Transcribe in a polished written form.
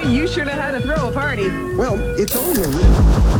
You sure know how to throw a party. Well, it's only a